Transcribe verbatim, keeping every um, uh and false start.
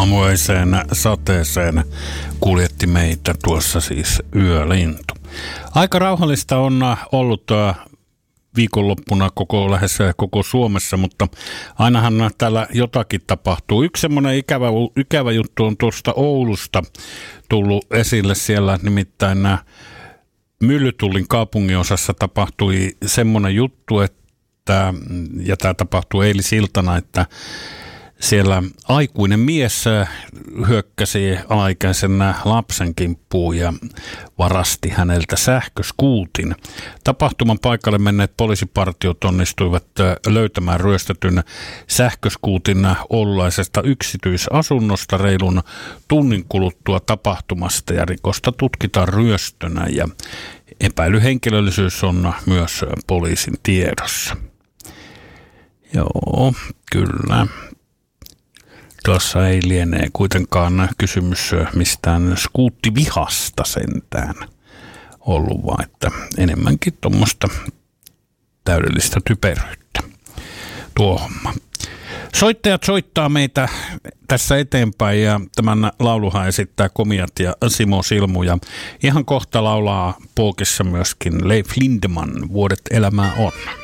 Aamuiseen sateeseen kuljetti meitä tuossa siis yölintu. Aika rauhallista on ollut viikonloppuna koko, lähes koko Suomessa, mutta ainahan täällä jotakin tapahtuu. Yksi semmoinen ikävä, ikävä juttu on tuosta Oulusta tullut esille. Siellä nimittäin Myllytullin kaupunginosassa tapahtui semmoinen juttu, että, ja tämä tapahtui eilisiltana, että siellä aikuinen mies hyökkäsi alaikäisen lapsen kimppuun ja varasti häneltä sähköskuutin. Tapahtuman paikalle menneet poliisipartiot onnistuivat löytämään ryöstetyn sähköskuutin oululaisesta yksityisasunnosta reilun tunnin kuluttua tapahtumasta ja rikosta tutkitaan ryöstönä ja epäilyhenkilöllisyys on myös poliisin tiedossa. Joo, kyllä. Tuossa ei liene kuitenkaan kysymys mistään skuuttivihasta sentään ollut, vaan että enemmänkin tuommoista täydellistä typeryyttä tuo homma. Soittajat soittaa meitä tässä eteenpäin ja tämän lauluhan esittää Komiat ja Simo Silmu ja ihan kohta laulaa Pookissa myöskin Leif Lindeman, Vuodet elämää on.